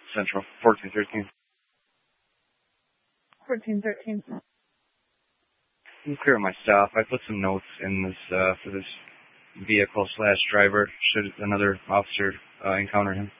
Central, 1413. 1413. I'm clear my stop. I put some notes in this for this vehicle/driver should another officer encounter him.